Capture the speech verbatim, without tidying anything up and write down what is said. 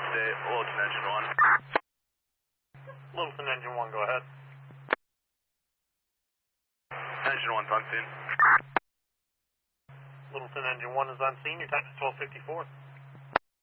update, Littleton Engine one. Littleton Engine one, go ahead. Engine one's on scene. Littleton Engine one is on scene, your time is twelve fifty-four.